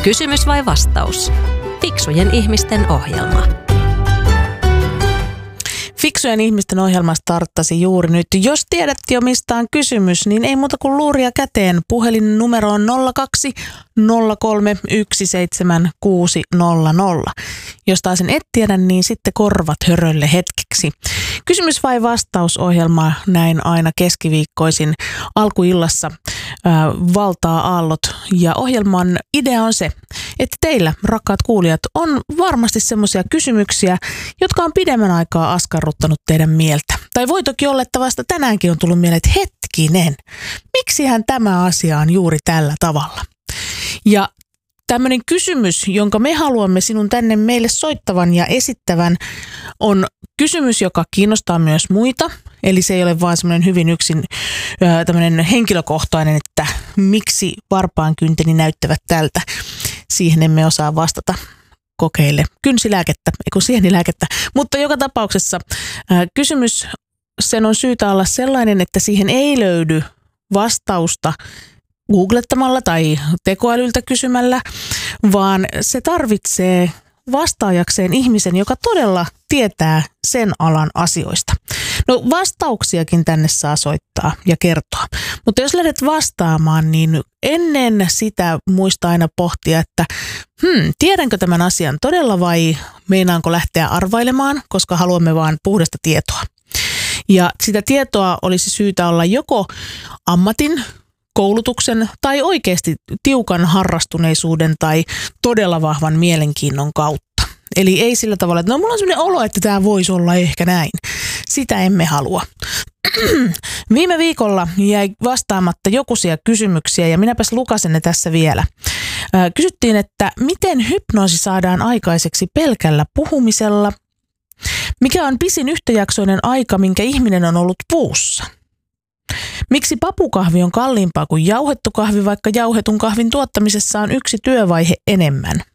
Kysymys vai vastaus? Fiksujen ihmisten ohjelma. Fiksujen ihmisten ohjelma starttasi juuri nyt. Jos tiedät jo mistä on kysymys, niin ei muuta kuin luuria käteen. Puhelin numero on 02 03 17600. Jos taas et tiedä, niin sitten korvat hörölle hetkeksi. Kysymys vai vastaus -ohjelma näin aina keskiviikkoisin alkuillassa valtaa aallot. Ja ohjelman idea on se, että teillä, rakkaat kuulijat, on varmasti semmoisia kysymyksiä, jotka on pidemmän aikaa askarruttanut teidän mieltä. Tai voi toki olla, että vasta tänäänkin on tullut mieleen, että hetkinen, miksihän tämä asia on juuri tällä tavalla. Ja tämmöinen kysymys, jonka me haluamme sinun tänne meille soittavan ja esittävän, on kysymys, joka kiinnostaa myös muita. Eli se ei ole vaan semmoinen hyvin yksin tämmöinen henkilökohtainen, että miksi varpaankynteni näyttävät tältä. Siihen emme osaa vastata. Kokeile kynsilääkettä, sienilääkettä. Mutta joka tapauksessa kysymys, sen on syytä olla sellainen, että siihen ei löydy vastausta googlettamalla tai tekoälyltä kysymällä, vaan se tarvitsee vastaajakseen ihmisen, joka todella tietää sen alan asioista. No vastauksiakin tänne saa soittaa ja kertoa, mutta jos lähdet vastaamaan, niin ennen sitä muista aina pohtia, että tiedänkö tämän asian todella vai meinaanko lähteä arvailemaan, koska haluamme vaan puhdasta tietoa. Ja sitä tietoa olisi syytä olla joko ammatin, koulutuksen tai oikeasti tiukan harrastuneisuuden tai todella vahvan mielenkiinnon kautta. Eli ei sillä tavalla, että mulla on sellainen olo, että tämä voisi olla ehkä näin. Sitä emme halua. Viime viikolla jäi vastaamatta jokuisia kysymyksiä ja minäpäs lukasen ne tässä vielä. Kysyttiin, että miten hypnoosi saadaan aikaiseksi pelkällä puhumisella? Mikä on pisin yhtäjaksoinen aika, minkä ihminen on ollut puussa? Miksi papukahvi on kalliimpaa kuin jauhettu kahvi, vaikka jauhetun kahvin tuottamisessa on yksi työvaihe enemmän?